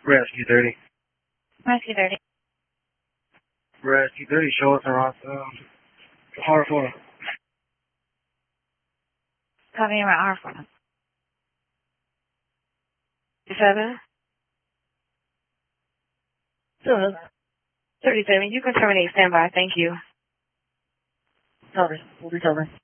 Rescue 30. Rescue 30. Rescue 30, show us around R4. Copy around R4. 7. 37. You can terminate standby. Thank you. Cover. We'll be covering.